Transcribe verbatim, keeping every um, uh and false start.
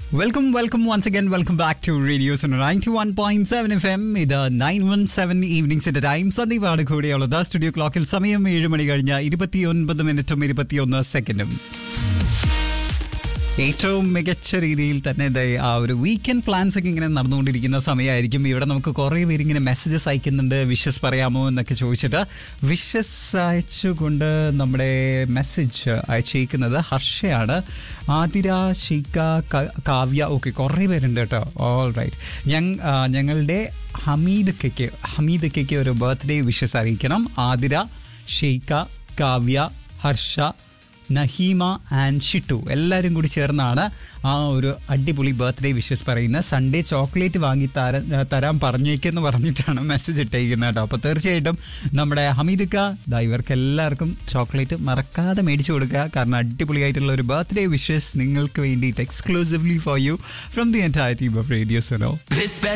Welcome welcome once again welcome back to radio ninety one point seven F M. ഇത് nine one seven ഈവനിങ്സിന്റെ time. സന്ദീപാണ് കൂടെയുള്ളത്. Studio ക്ലോക്കിൽ സമയം ഏഴ് മണി കഴിഞ്ഞ ഇരുപത്തി ഒൻപത് മിനിറ്റും ഇരുപത്തിയൊന്ന് സെക്കൻഡും. ഏറ്റവും മികച്ച രീതിയിൽ തന്നെ ആ ഒരു വീക്കെൻഡ് പ്ലാൻസ് ഒക്കെ ഇങ്ങനെ നടന്നുകൊണ്ടിരിക്കുന്ന സമയമായിരിക്കും. ഇവിടെ നമുക്ക് കുറേ പേര് ഇങ്ങനെ മെസ്സേജസ് അയക്കുന്നുണ്ട്, വിഷസ് പറയാമോ എന്നൊക്കെ ചോദിച്ചിട്ട്. വിഷസ് അയച്ചുകൊണ്ട് നമ്മുടെ മെസ്സേജ് അയച്ചേക്കുന്നത് ഹർഷയാണ്. ആതിര, ഷീക്ക, കാവ്യ, ഓക്കെ കുറേ പേരുണ്ട് കേട്ടോ. All right. ഞങ്ങ ഞങ്ങളുടെ ഹമീദക്കയ്ക്ക് ഹമീദക്കയ്ക്ക് ഒരു ബർത്ത്ഡേ വിഷസ് അറിയിക്കണം. ആതിര, ഷീക്ക, കാവ്യ, ഹർഷ, നഹീമ ആൻഡ് ഷിട്ടു എല്ലാവരും കൂടി ചേർന്നാണ് ആ ഒരു അടിപൊളി ബർത്ത്ഡേ വിഷസ് പറയുന്നത്. സൺഡേ ചോക്ലേറ്റ് വാങ്ങി തരാൻ തരാൻ പറഞ്ഞേക്കെന്ന് പറഞ്ഞിട്ടാണ് മെസ്സേജ് ഇട്ടേക്കുന്നത് കേട്ടോ. അപ്പോൾ തീർച്ചയായിട്ടും നമ്മുടെ ഹമീദക്ക ദാ ഇവർക്ക് എല്ലാവർക്കും ചോക്ലേറ്റ് മറക്കാതെ മേടിച്ചു കൊടുക്കുക. കാരണം അടിപൊളിയായിട്ടുള്ള ഒരു ബർത്ത്ഡേ വിഷസ് നിങ്ങൾക്ക് വേണ്ടിയിട്ട് exclusively for you from the entire team of radio Suno.